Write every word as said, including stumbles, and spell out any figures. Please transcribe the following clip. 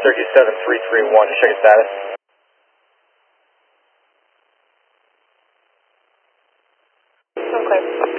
Turkey seven three three one, check your status. Okay.